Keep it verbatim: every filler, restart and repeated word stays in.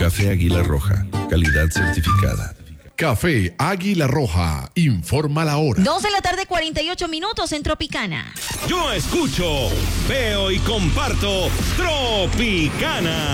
Café Águila Roja, calidad certificada. Café Águila Roja, informa la hora. Dos de la tarde, cuarenta y ocho minutos en Tropicana. Yo escucho, veo y comparto Tropicana.